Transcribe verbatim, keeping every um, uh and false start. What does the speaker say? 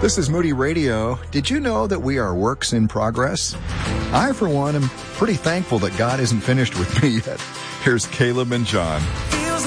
This is Moody Radio. Did you know that we are works in progress? I, for one, am pretty thankful that God isn't finished with me yet. Here's Caleb and John.